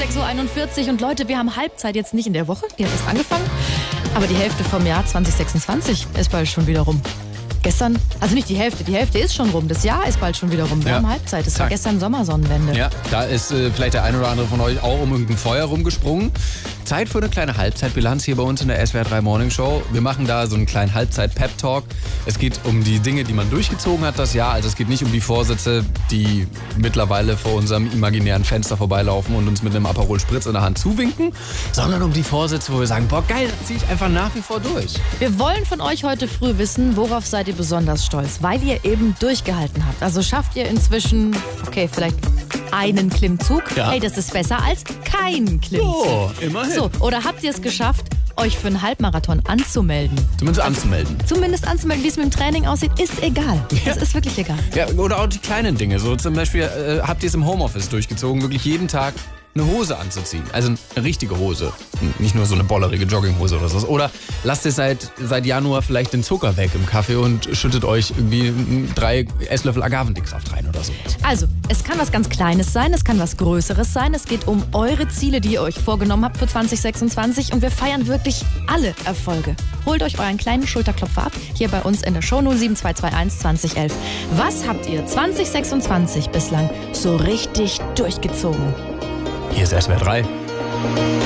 6:41 Uhr und Leute, wir haben Halbzeit jetzt nicht in der Woche, die hat erst angefangen, aber die Hälfte vom Jahr 2026 ist bald schon wieder rum. Gestern, also nicht die Hälfte ist schon rum, das Jahr ist bald schon wieder rum, wir haben Halbzeit, es war gestern Sommersonnenwende. Ja, da ist vielleicht der ein oder andere von euch auch um irgendein Feuer rumgesprungen. Zeit für eine kleine Halbzeitbilanz hier bei uns in der SWR 3 Morning Show. Wir machen da so einen kleinen Halbzeit-Pep-Talk. Es geht um die Dinge, die man durchgezogen hat das Jahr. Also es geht nicht um die Vorsätze, die mittlerweile vor unserem imaginären Fenster vorbeilaufen und uns mit einem Aperol Spritz in der Hand zuwinken, sondern um die Vorsätze, wo wir sagen, boah geil, das ziehe ich einfach nach wie vor durch. Wir wollen von euch heute früh wissen, worauf seid ihr besonders stolz, weil ihr eben durchgehalten habt. Also schafft ihr inzwischen, okay, vielleicht einen Klimmzug. Ja. Hey, das ist besser als kein Klimmzug. Oh, immerhin. So, oder habt ihr es geschafft, euch für einen Halbmarathon anzumelden? Zumindest anzumelden. Zumindest anzumelden, wie es mit dem Training aussieht, ist egal. Ja. Das ist wirklich egal. Ja, oder auch die kleinen Dinge. So zum Beispiel habt ihr es im Homeoffice durchgezogen, wirklich jeden Tag eine Hose anzuziehen. Also eine richtige Hose. Nicht nur so eine bollerige Jogginghose oder so. Oder lasst ihr seit Januar vielleicht den Zucker weg im Kaffee und schüttet euch irgendwie 3 Esslöffel Agavendicksaft rein oder sowas. Also, es kann was ganz Kleines sein, es kann was Größeres sein. Es geht um eure Ziele, die ihr euch vorgenommen habt für 2026. Und wir feiern wirklich alle Erfolge. Holt euch euren kleinen Schulterklopfer ab, hier bei uns in der Show 07221 2011. Was habt ihr 2026 bislang so richtig durchgezogen? Hier ist SWR 3.